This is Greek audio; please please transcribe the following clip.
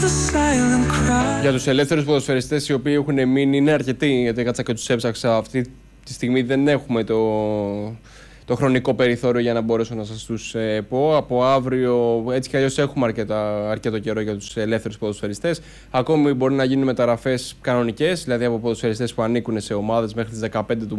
Για τους ελεύθερους ποδοσφαιριστές οι οποίοι έχουν μείνει είναι αρκετοί, γιατί έκατσα και τους έψαξα. Αυτή τη στιγμή δεν έχουμε το χρονικό περιθώριο για να μπορέσω να σας τους πω. Από αύριο έτσι κι αλλιώς έχουμε αρκετό καιρό για τους ελεύθερους ποδοσφαιριστές. Ακόμη μπορεί να γίνουν μεταγραφές κανονικές, δηλαδή από ποδοσφαιριστές που ανήκουν σε ομάδες μέχρι τις 15 του